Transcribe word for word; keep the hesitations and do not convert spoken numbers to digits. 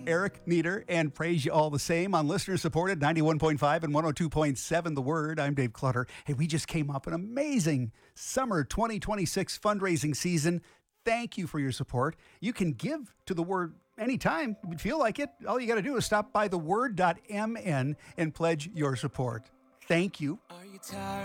Eric Nieder, and praise you all the same on listener-supported ninety-one point five and one oh two point seven The Word. I'm Dave Clutter. Hey, we just came up an amazing summer twenty twenty-six fundraising season. Thank you for your support. You can give to The Word anytime you feel like it. All you got to do is stop by the word dot m n and pledge your support. Thank you. Are you tired?